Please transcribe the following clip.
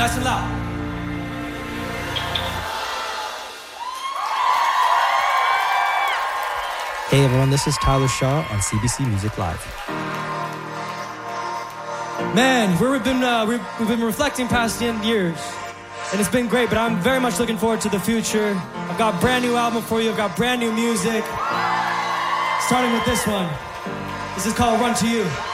nice and loud. Hey everyone, this is Tyler Shaw on CBC Music Live. Man, we've been reflecting past the end years, and it's been great, but I'm very much looking forward to the future. I've got a brand new album for you. I've got brand new music. Starting with this one. This is called Run to You.